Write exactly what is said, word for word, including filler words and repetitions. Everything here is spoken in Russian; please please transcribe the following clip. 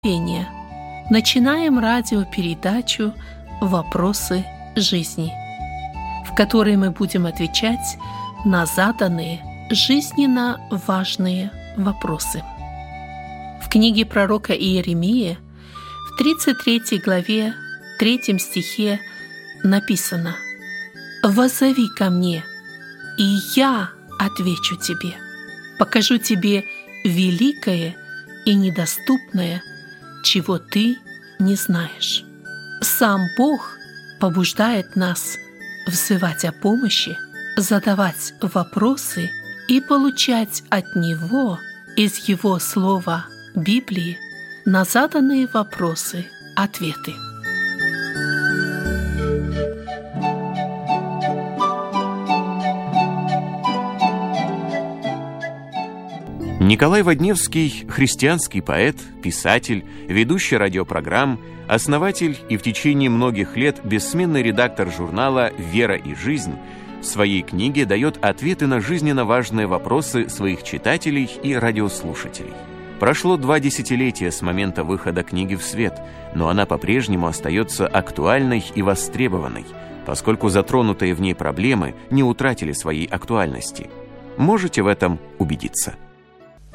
терпения начинаем радиопередачу «Вопросы жизни», в которой мы будем отвечать на заданные жизненно важные вопросы. В книге пророка Иеремии в тридцать третьей главе, третьем стихе написано: «Воззови ко мне, и я отвечу тебе, покажу тебе великое и недоступное, чего ты не знаешь». Сам Бог побуждает нас взывать о помощи, задавать вопросы и получать от Него из Его Слова Библии на заданные вопросы ответы. Николай Водневский – христианский поэт, писатель, ведущий радиопрограмм, основатель и в течение многих лет бессменный редактор журнала «Вера и жизнь», в своей книге дает ответы на жизненно важные вопросы своих читателей и радиослушателей. Прошло два десятилетия с момента выхода книги в свет, но она по-прежнему остается актуальной и востребованной, поскольку затронутые в ней проблемы не утратили своей актуальности. Можете в этом убедиться.